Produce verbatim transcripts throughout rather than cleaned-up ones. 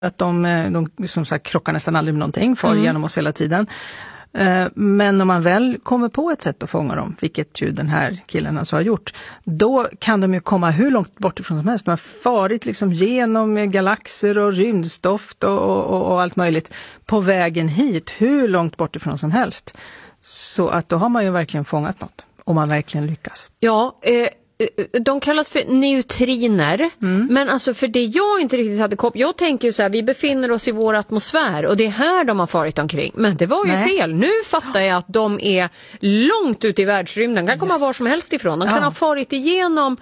Att de, de som sagt krockar nästan aldrig med någonting, far mm. igenom oss hela tiden. Men om man väl kommer på ett sätt att fånga dem, vilket ju den här killen alltså har gjort, då kan de ju komma hur långt bort ifrån som helst. De har farit liksom genom galaxer och rymdstoft och, och, och allt möjligt på vägen hit, hur långt bort ifrån som helst. Så att då har man ju verkligen fångat något, om man verkligen lyckas. Ja, eh... de kallas för neutriner, mm. men alltså för det jag inte riktigt hade kopp. Jag tänker ju så här, vi befinner oss i vår atmosfär och det är här de har farit omkring. Men det var ju Nej. fel. Nu fattar jag att de är långt ute i världsrymden. Kan komma yes. var som helst ifrån. De kan ja. ha farit igenom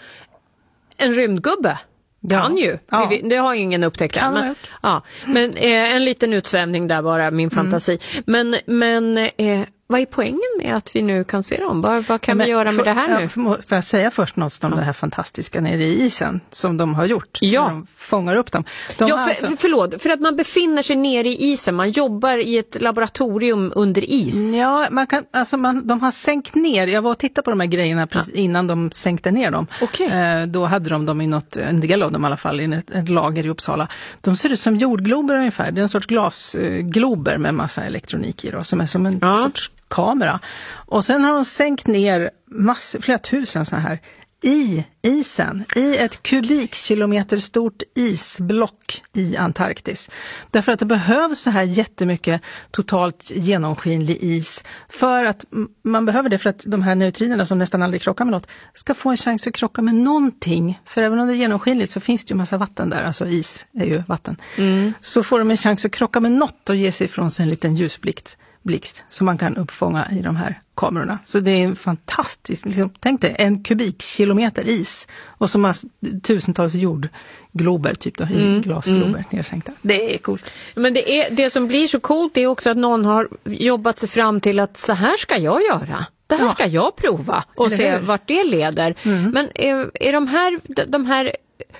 en rymdgubbe. Kan ja. ju. Ja. Det har ju ingen upptäckt. Men, ja. men eh, en liten utsvävning där bara, min fantasi. Mm. Men, men eh, vad är poängen med att vi nu kan se dem? Vad, vad kan ja, vi göra med för, det här nu? Ja, för, för jag säga först något om ja. det här fantastiska nere i isen som de har gjort. Ja. De fångar upp dem. De ja, för, alltså... för, förlåt. För att man befinner sig nere i isen. Man jobbar i ett laboratorium under is. Ja, man kan, alltså man, de har sänkt ner. Jag var och tittade på de här grejerna precis ja. innan de sänkte ner dem. Okay. Eh, då hade de dem i något, en del av dem i alla fall, i ett, ett lager i Uppsala. De ser ut som jordglober ungefär. Det är en sorts glasglober med massa elektronik i då, som är som en ja. sorts kamera. Och sen har de sänkt ner massor, flera tusen såna här i isen, i ett kubikkilometer stort isblock i Antarktis. Därför att det behövs så här jättemycket totalt genomskinlig is för att man behöver det för att de här neutrinerna som nästan aldrig krockar med något ska få en chans att krocka med någonting. För även om det är genomskinligt så finns det ju massa vatten där, alltså is är ju vatten. Mm. Så får de en chans att krocka med något och ge sig ifrån sig en liten ljusblixt blixt som man kan uppfånga i de här kamerorna. Så det är en fantastisk, liksom, tänk dig, en kubikkilometer is och så mass, tusentals jordglober typ då, i mm, glasglober mm. nedsänkta. Det är coolt. Men det, är, det som blir så coolt är också att någon har jobbat sig fram till att så här ska jag göra. Det här ja. ska jag prova och se vart det leder. Mm. Men är, är de här, de här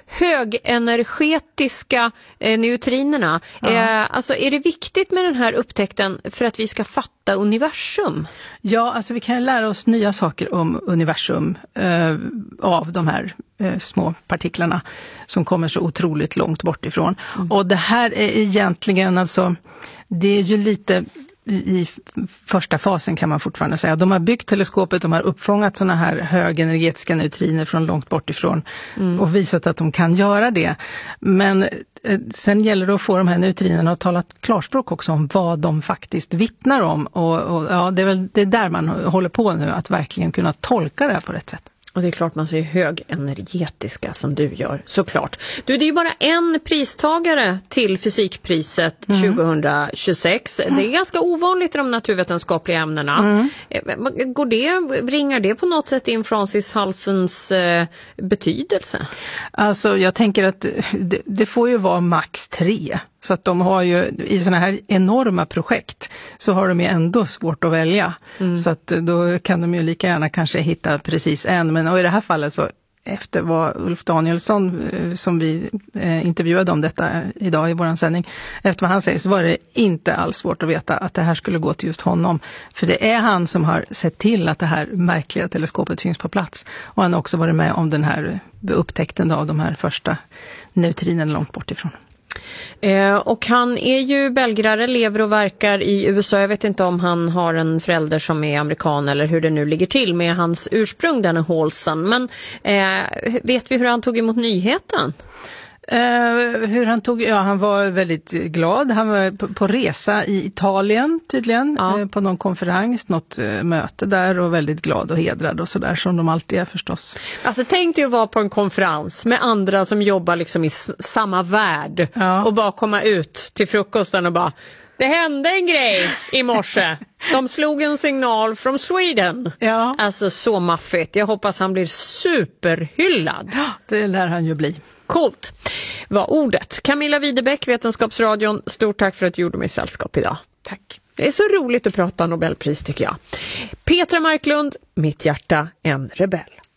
högenergetiska eh, neutrinerna, ja. eh, alltså är det viktigt med den här upptäckten för att vi ska fatta universum? Ja, alltså vi kan lära oss nya saker om universum eh, av de här eh, små partiklarna som kommer så otroligt långt bort ifrån. Mm. Och det här är egentligen alltså, det är ju lite i första fasen kan man fortfarande säga. De har byggt teleskopet, de har uppfångat såna här högenergetiska neutriner från långt bort ifrån mm. och visat att de kan göra det. Men eh, sen gäller det att få de här neutrinerna att tala klarspråk också om vad de faktiskt vittnar om. Och, och ja, det är väl det är där man håller på nu, att verkligen kunna tolka det här på rätt sätt. Och det är klart man säger högenergetiska som du gör, såklart. Du, det är ju bara en pristagare till fysikpriset mm. tjugohundratjugosex. Mm. Det är ganska ovanligt i de naturvetenskapliga ämnena. Mm. Går det, ringar det på något sätt in Francis Halsens eh, betydelse? Alltså jag tänker att det, det får ju vara max tre. Så att de har ju, i såna här enorma projekt så har de ju ändå svårt att välja. Mm. Så att då kan de ju lika gärna kanske hitta precis en. Men och i det här fallet så, efter vad Ulf Danielsson, som vi eh, intervjuade om detta idag i vår sändning, efter vad han säger så var det inte alls svårt att veta att det här skulle gå till just honom. För det är han som har sett till att det här märkliga teleskopet finns på plats. Och han har också varit med om den här upptäckten av de här första neutrinerna långt bort ifrån. Eh, och han är ju belgrare, lever och verkar i U S A. Jag vet inte om han har en förälder som är amerikan eller hur det nu ligger till med hans ursprung, den är Halsen. Men eh, vet vi hur han tog emot nyheten? Uh, hur han tog, ja han var väldigt glad, han var på, på resa i Italien tydligen, ja. uh, på någon konferens, något uh, möte där och väldigt glad och hedrad och sådär som de alltid är förstås. Alltså tänk dig att vara på en konferens med andra som jobbar liksom i s- samma värld ja. och bara komma ut till frukosten och bara, det hände en grej i morse. De slog en signal från Sweden. Ja. Alltså så maffigt. Jag hoppas han blir superhyllad. Det lär han ju bli. Coolt var ordet. Camilla Widebeck, Vetenskapsradion. Stort tack för att du gjorde mig sällskap idag. Tack. Det är så roligt att prata Nobelpris tycker jag. Petra Marklund, Mitt hjärta en rebell.